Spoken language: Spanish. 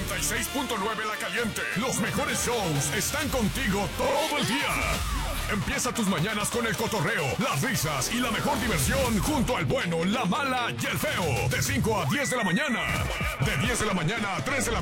96.9 La Caliente. Los mejores shows están contigo todo el día. Empieza tus mañanas con el cotorreo, las risas y la mejor diversión junto al bueno, la mala y el feo. De 5 a 10 de la mañana. De 10 de la mañana a 3 de la